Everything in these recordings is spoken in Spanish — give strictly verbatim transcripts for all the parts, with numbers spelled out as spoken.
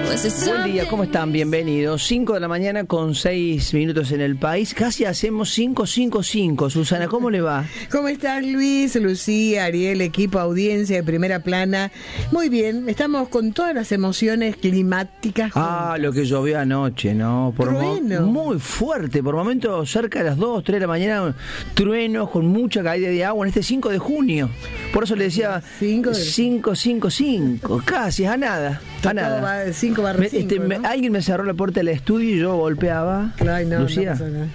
Buen día, ¿cómo están? Bienvenidos. cinco de la mañana con seis minutos en el país. Casi hacemos cinco cinco cinco. Susana, ¿cómo le va? ¿Cómo estás, Luis, Lucía, Ariel, equipo, audiencia de Primera Plana? Muy bien, estamos con todas las emociones climáticas juntas. Ah, lo que llovió anoche, ¿no? Por Trueno. mo- muy fuerte, por momentos cerca de las dos, tres de la mañana, truenos con mucha caída de agua en este cinco de junio. Por eso le decía cinco de- cinco cinco cinco, casi, a nada, a nada. cinco barra Me- cinco, este, me- ¿no? alguien me cerró la puerta del estudio y yo golpeaba. Ay, no, Lucía, no pasa nada.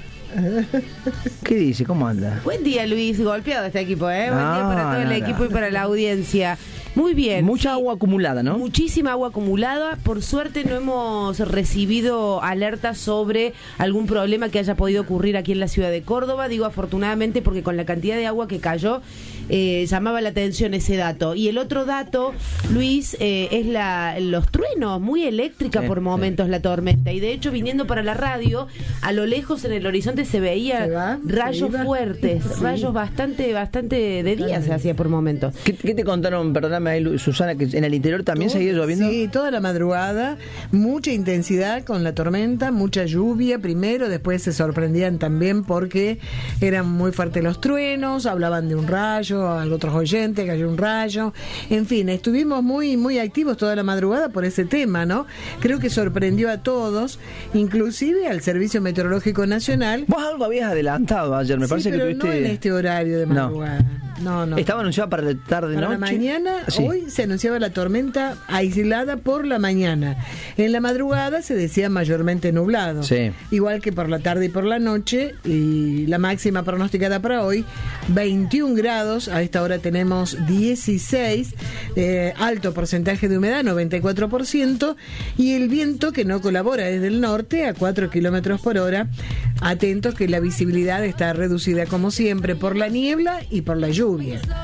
¿qué dice? ¿Cómo anda? Buen día, Luis. Golpeado este equipo, ¿eh? Buen No, día para todo no, el no. equipo y para la audiencia. Muy bien. Mucha sí. agua acumulada, ¿no? Muchísima agua acumulada. Por suerte no hemos recibido alertas sobre algún problema que haya podido ocurrir aquí en la ciudad de Córdoba. Digo afortunadamente porque con la cantidad de agua que cayó eh, llamaba la atención ese dato. Y el otro dato, Luis, eh, es la, los truenos, muy eléctrica Sí, por momentos sí. la tormenta. Y de hecho, viniendo para la radio, a lo lejos en el horizonte se veía ¿Se va? rayos ¿Se iba? fuertes, Sí. rayos bastante, bastante de día se hacía por momentos. ¿Qué, qué te contaron, perdóname ahí, Lu- Susana, que en el interior también Todo- seguía lloviendo? Sí, toda la madrugada, mucha intensidad con la tormenta, mucha lluvia primero, después se sorprendían también porque eran muy fuertes los truenos, hablaban de un rayo, a otros oyentes cayó un rayo, en fin, estuvimos muy muy activos toda la madrugada por ese tema, ¿no? Creo que sorprendió a todos, inclusive al Servicio Meteorológico Nacional. Vos algo habías adelantado ayer, me Sí, parece pero que tuviste... no en este horario de No. madrugada. No, no. Estaba anunciado para la tarde, Para noche. la mañana, Sí. hoy se anunciaba la tormenta aislada por la mañana. En la madrugada se decía mayormente nublado. Sí. Igual que por la tarde y por la noche. Y la máxima pronosticada para hoy, veintiún grados. A esta hora tenemos dieciséis. Eh, alto porcentaje de humedad, noventa y cuatro por ciento. Y el viento que no colabora desde el norte a cuatro kilómetros por hora. Atentos que la visibilidad está reducida como siempre por la niebla y por la lluvia.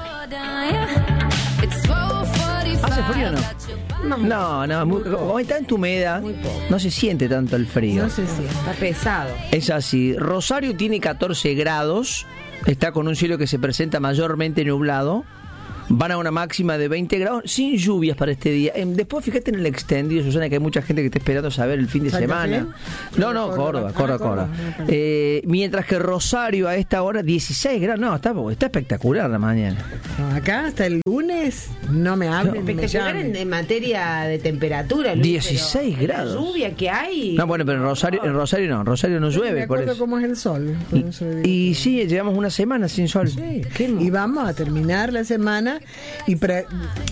¿Hace frío o no? No, no, muy- como está en tu humedad, Muy poco. no se siente tanto el frío. No sé si Está pesado. Es así. Rosario tiene catorce grados, está con un cielo que se presenta mayormente nublado. Van a una máxima de veinte grados, sin lluvias para este día. Em, Después, fíjate en el extendido, Susana, que hay mucha gente que está esperando saber el fin de ¿Santa semana. Fe? No, no, Córdoba. Córdoba, Ah, Córdoba, Córdoba. Córdoba. Ah, perdón. Eh, mientras que Rosario a esta hora, dieciséis grados. No, está, está espectacular la mañana. No, acá hasta el lunes no me hablen, ni me Espectacular en, llamen. en materia de temperatura, Luis, dieciséis pero grados. La lluvia que hay. No, bueno, pero en Rosario, en Rosario no, en Rosario no Me llueve, por acuerdo eso. cómo es el sol. por eso digo. Y sí, llevamos una semana sin sol. Sí. Qué mo- Y vamos a terminar la semana y pra-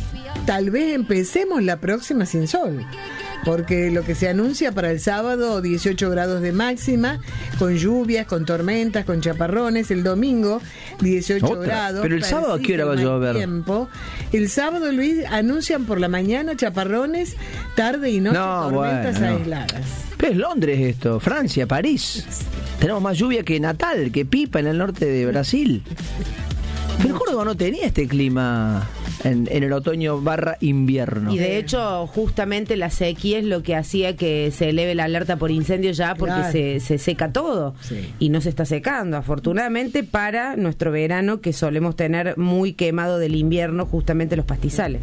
tal vez empecemos la próxima sin sol. Porque lo que se anuncia para el sábado, dieciocho grados de máxima, con lluvias, con tormentas, con chaparrones. El domingo, dieciocho Otra. grados. Pero el sábado, ¿a qué hora va a persiste el mal llover? tiempo. El sábado, Luis, anuncian por la mañana chaparrones, tarde y noche No, tormentas bueno, no. aisladas. Pero es Londres esto, Francia, París. Tenemos más lluvia que Natal, que Pipa en el norte de Brasil. Pero Córdoba no tenía este clima en, en el otoño barra invierno. Y de hecho, justamente la sequía es lo que hacía que se eleve la alerta por incendio ya, porque Claro. se, se seca todo. Sí. Y no se está secando, afortunadamente, para nuestro verano, que solemos tener muy quemado del invierno, justamente los pastizales.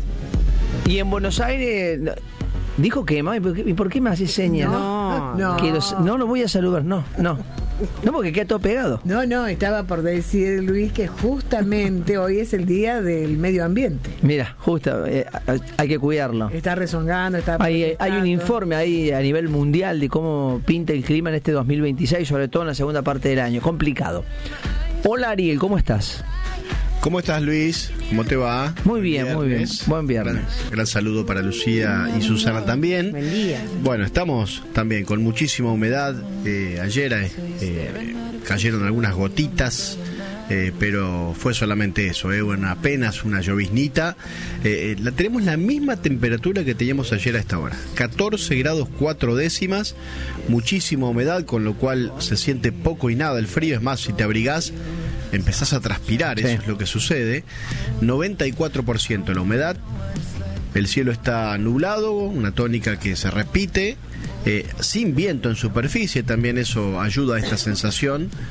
Y en Buenos Aires, no, dijo que, ¿y por qué, y por qué me hace señas? No, no. Quiero- no, no voy a saludar, no, no. No, porque queda todo pegado. No, no, estaba por decir, Luis, que justamente hoy es el día del medio ambiente. Mira, justo, eh, hay que cuidarlo. Está rezongando, está... Hay, hay un protestando. informe ahí a nivel mundial de cómo pinta el clima en este dos mil veintiséis, sobre todo en la segunda parte del año. Complicado. Hola Ariel, ¿cómo estás? ¿Cómo estás, Luis? ¿Cómo te va? Muy bien, muy bien. Buen viernes. Gran, gran saludo para Lucía y Susana también. Buen día. Bueno, estamos también con muchísima humedad. Eh, ayer eh, eh, cayeron algunas gotitas, eh, pero fue solamente eso, eh, bueno, apenas una lloviznita. Eh, eh, la tenemos la misma temperatura que teníamos ayer a esta hora. catorce grados cuatro décimas, muchísima humedad, con lo cual se siente poco y nada el frío. Es más, si te abrigás, empezás a transpirar, Sí. eso es lo que sucede. noventa y cuatro por ciento la humedad, el cielo está nublado, una tónica que se repite, eh, sin viento en superficie, también eso ayuda a esta sensación.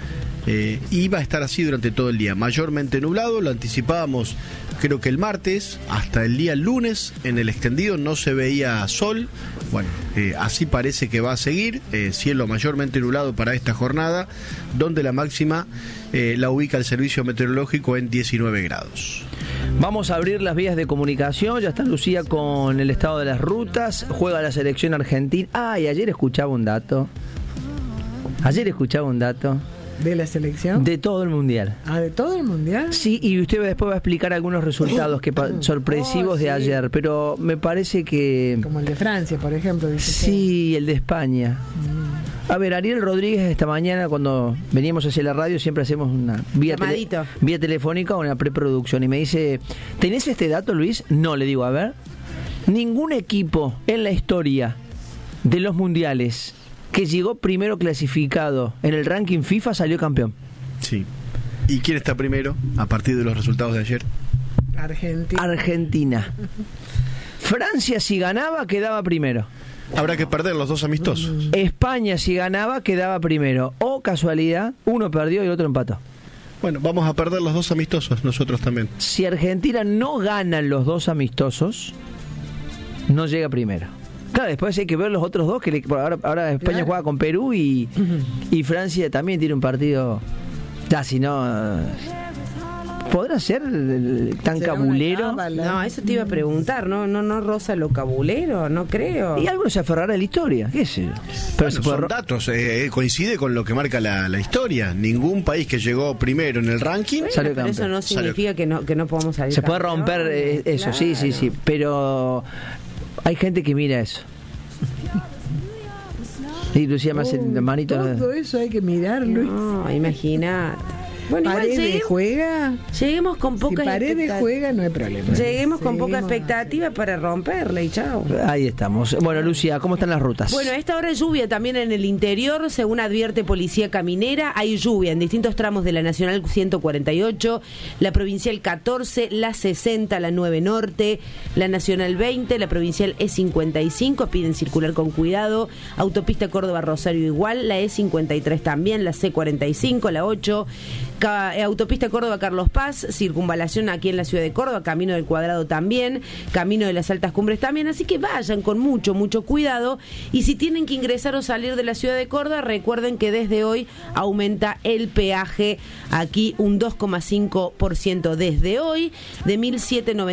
eh, y va a estar así durante todo el día, mayormente nublado. Lo anticipábamos creo que el martes, hasta el día lunes en el extendido no se veía sol. Bueno, eh, así parece que va a seguir, eh, cielo mayormente nublado para esta jornada, donde la máxima eh, la ubica el servicio meteorológico en diecinueve grados. Vamos a abrir las vías de comunicación. Ya está Lucía con el estado de las rutas. Juega la selección argentina. Ah, y ayer escuchaba un dato. Ayer escuchaba un dato. ¿De la selección? De todo el mundial. Ah, ¿de todo el mundial? Sí, y usted después va a explicar algunos resultados que pa- sorpresivos Oh, sí. de ayer, pero me parece que... Como el de Francia, por ejemplo. Dice Sí, el de España. A ver, Ariel Rodríguez esta mañana cuando veníamos hacia la radio siempre hacemos una vía, tele- vía telefónica o una preproducción y me dice, ¿tenés este dato, Luis? No, le digo, a ver. Ningún equipo en la historia de los mundiales que llegó primero clasificado en el ranking FIFA salió campeón. Sí. ¿Y quién está primero a partir de los resultados de ayer? que Argentina. Argentina. Francia si ganaba quedaba primero. Habrá que perder los dos amistosos. España si ganaba quedaba primero. O casualidad, uno perdió y el otro empató. Bueno, vamos a perder los dos amistosos nosotros también. Si Argentina no gana los dos amistosos, no llega primero. Claro, después hay que ver los otros dos, que le- ahora, ahora España Claro. juega con Perú y, y Francia también tiene un partido. Ya, si no... ¿Podrá ser el- tan Será una cabulero? cábala. No, eso te iba a preguntar, no, no, no roza lo cabulero, no creo. Y algo se aferrará a la historia, qué sé yo. Pero Bueno, se puede son ro- datos, eh, eh, coincide con lo que marca la, la historia. Ningún país que llegó primero en el ranking Bueno, salió pero eso campeón. no significa que no, que no podamos salir Se puede campeones, romper eh, eso, sí, sí, claro. sí. Pero hay gente que mira eso. Y Lucía me hace Oh, la manito. todo eso hay que mirarlo. No, imagínate. Bueno, igual Paredes lleguemos, juega. lleguemos con Si pocas Paredes expectativas. juega, no hay problema. Lleguemos con poca Seguimos. expectativa para romperla y chao. Ahí estamos. Bueno, Lucía, ¿cómo están las rutas? Bueno, a esta hora hay lluvia también en el interior, según advierte Policía Caminera. Hay lluvia en distintos tramos de la Nacional ciento cuarenta y ocho, la Provincial catorce, la sesenta, la nueve Norte, la Nacional veinte, la Provincial E cincuenta y cinco. Piden circular con cuidado. Autopista Córdoba-Rosario igual, la E cincuenta y tres también, la C cuarenta y cinco, la ocho. Ca- eh, Autopista Córdoba-Carlos Paz, circunvalación aquí en la ciudad de Córdoba, Camino del Cuadrado también, Camino de las Altas Cumbres también, así que vayan con mucho, mucho cuidado. Y si tienen que ingresar o salir de la ciudad de Córdoba, recuerden que desde hoy aumenta el peaje aquí un dos coma cinco por ciento desde hoy, de mil setecientos noventa